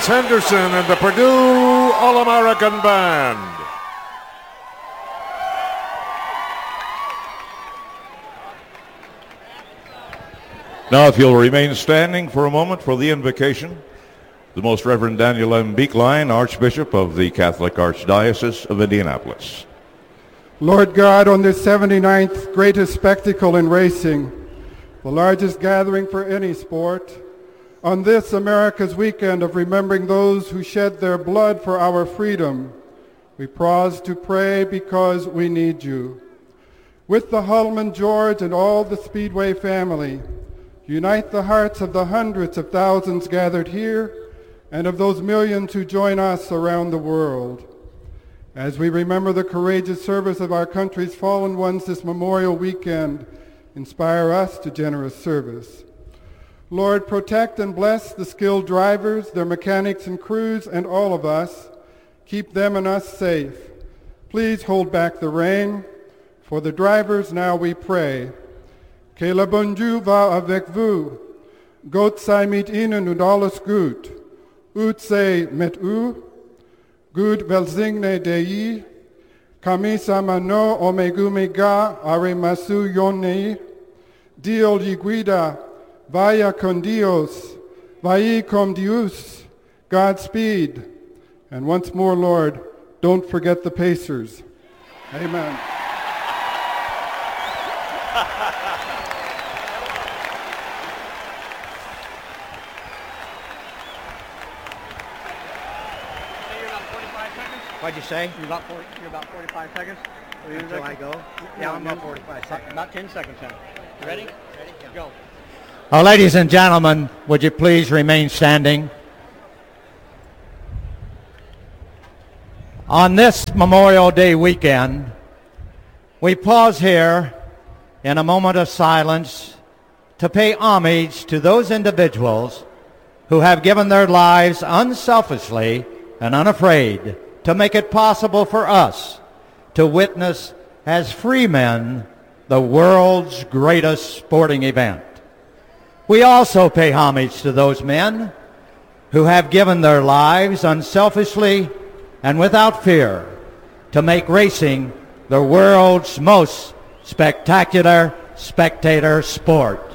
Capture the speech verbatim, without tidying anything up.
Lance Henderson and the Purdue All-American Band. Now, if you'll remain standing for a moment for the invocation, the Most Reverend Daniel M. Beekline, Archbishop of the Catholic Archdiocese of Indianapolis. Lord God, on this seventy-ninth greatest spectacle in racing, the largest gathering for any sport, on this America's weekend of remembering those who shed their blood for our freedom, we pause to pray because we need you. With the Hullman, George, and all the Speedway family, unite the hearts of the hundreds of thousands gathered here and of those millions who join us around the world. As we remember the courageous service of our country's fallen ones this Memorial Weekend, inspire us to generous service. Lord, protect and bless the skilled drivers, their mechanics and crews, and all of us. Keep them and us safe. Please hold back the rain. For the drivers now we pray. Que le bon Dieu va avec vous. Gott sei mit ihnen und alles gut. Ut sei mit u. Gud velsigne Dei. Camisa mano omegumega arimasu yoni. Dio gli guida. Vaya con Dios. Vai con Dios. Godspeed. And once more, Lord, don't forget the Pacers. Amen. What'd you say? You're about, forty, you're about forty-five seconds. Until I go? Yeah, I'm about forty-five seconds. About ten seconds then. You ready? Ready? Yeah. Go. Uh, ladies and gentlemen, would you please remain standing? On this Memorial Day weekend, we pause here in a moment of silence to pay homage to those individuals who have given their lives unselfishly and unafraid to make it possible for us to witness as free men the world's greatest sporting event. We also pay homage to those men who have given their lives unselfishly and without fear to make racing the world's most spectacular spectator sport.